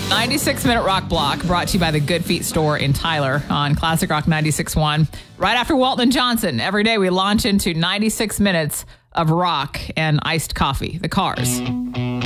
96-minute rock block brought to you by the Good Feet store in Tyler on Classic Rock 96.1. Right after Walton and Johnson, every day we launch into 96 minutes of rock and iced coffee. The Cars.